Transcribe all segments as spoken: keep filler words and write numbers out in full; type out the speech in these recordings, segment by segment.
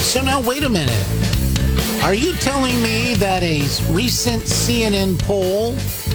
So now, wait a minute. Are you telling me that a recent C N N poll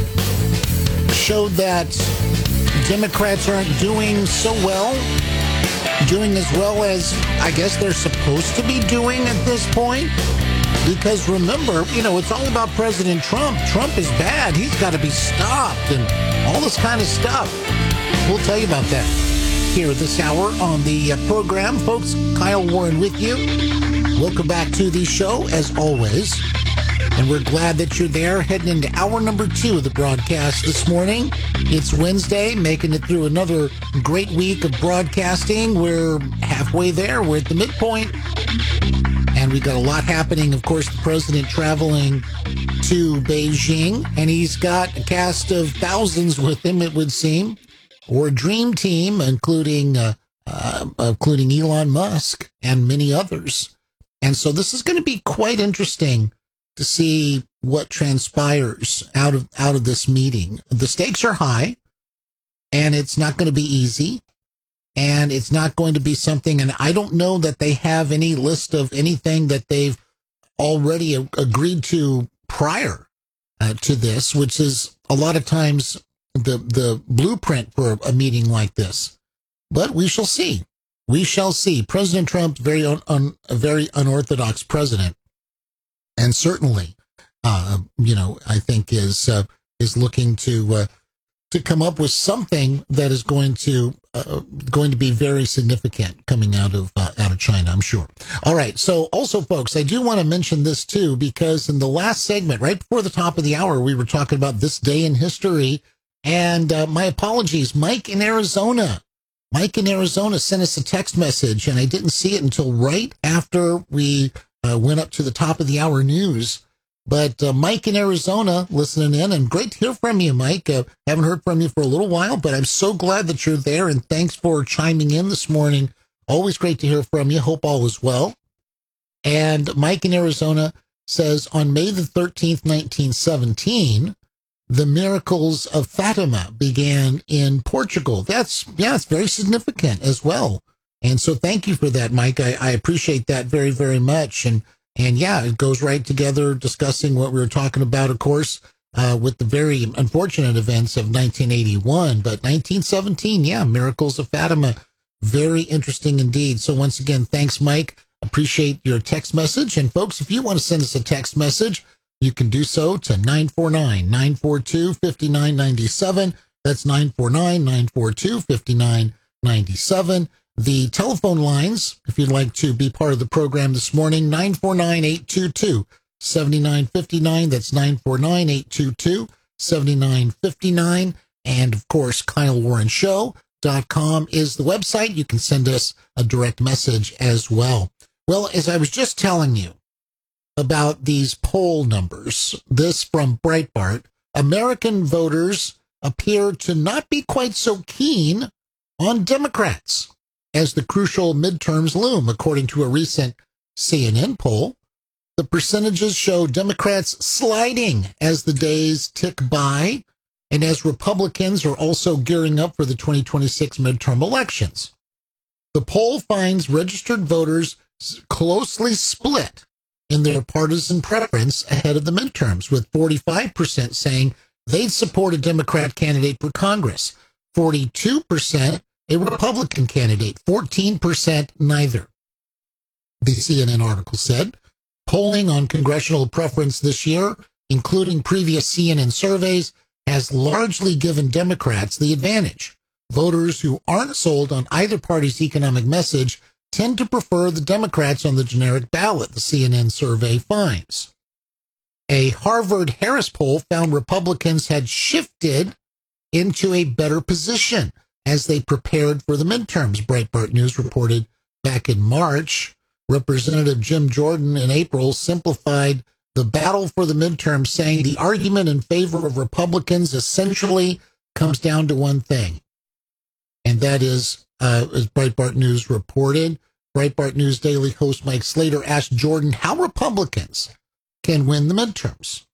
showed that Democrats aren't doing so well? Doing as well as I guess they're supposed to be doing at this point? Because remember, you know, it's all about President Trump. Trump is bad. He's got to be stopped and all this kind of stuff. We'll tell you about that here this hour on the uh, program. Folks, Kyle Warren with you. Welcome back to the show, as always. And we're glad that you're there, heading into hour number two of the broadcast this morning. It's Wednesday, making it through another great week of broadcasting. We're halfway there. We're at the midpoint. And we've got a lot happening. Of course, the president traveling to Beijing, and he's got a cast of thousands with him, it would seem, or a dream team, including uh, uh, including Elon Musk and many others. And so this is going to be quite interesting to see what transpires out of out of this meeting. The stakes are high, and it's not going to be easy. And it's not going to be something, and I don't know that they have any list of anything that they've already a- agreed to prior uh, to this, which is a lot of times the the blueprint for a meeting like this. But we shall see. We shall see. President Trump, very un- un- a very unorthodox president, and certainly, uh, you know, I think is uh, is looking to uh, to come up with something that is going to uh, going to be very significant coming out of uh, out of China, I'm sure. All right. So also, folks, I do want to mention this too, because in the last segment, right before the top of the hour, we were talking about this day in history. And uh, my apologies, Mike in Arizona. Mike in Arizona sent us a text message, and I didn't see it until right after we uh, went up to the top of the hour news. But uh, Mike in Arizona listening in, and great to hear from you, Mike. Uh, haven't heard from you for a little while, but I'm so glad that you're there, and thanks for chiming in this morning. Always great to hear from you. Hope all is well. And Mike in Arizona says, on May the thirteenth, nineteen seventeen, the miracles of Fatima began in Portugal. That's, yeah, it's very significant as well. And so thank you for that, Mike. I, I appreciate that very, very much. And And yeah, it goes right together discussing what we were talking about, of course, uh, with the very unfortunate events of nineteen eighty-one. But nineteen seventeen, yeah, Miracles of Fatima. Very interesting indeed. So once again, thanks, Mike. Appreciate your text message. And folks, if you want to send us a text message, you can do so to nine four nine, nine four two, five nine nine seven. That's nine four nine, nine four two, five nine nine seven. The telephone lines, if you'd like to be part of the program this morning, nine four nine, eight two two, seven nine five nine. That's nine four nine, eight two two, seven nine five nine. And, of course, Kyle Warren Show dot com is the website. You can send us a direct message as well. Well, as I was just telling you about these poll numbers, this from Breitbart, American voters appear to not be quite so keen on Democrats as the crucial midterms loom, according to a recent C N N poll. The percentages show Democrats sliding as the days tick by, and as Republicans are also gearing up for the twenty twenty-six midterm elections. The poll finds registered voters closely split in their partisan preference ahead of the midterms, with forty-five percent saying they'd support a Democrat candidate for Congress, forty-two percent a Republican candidate, fourteen percent neither. The C N N article said, polling on congressional preference this year, including previous C N N surveys, has largely given Democrats the advantage. Voters who aren't sold on either party's economic message tend to prefer the Democrats on the generic ballot, the C N N survey finds. A Harvard-Harris poll found Republicans had shifted into a better position as they prepared for the midterms, Breitbart News reported back in March. Representative Jim Jordan in April simplified the battle for the midterms, saying the argument in favor of Republicans essentially comes down to one thing. And that is, uh, as Breitbart News reported, Breitbart News Daily host Mike Slater asked Jordan how Republicans can win the midterms.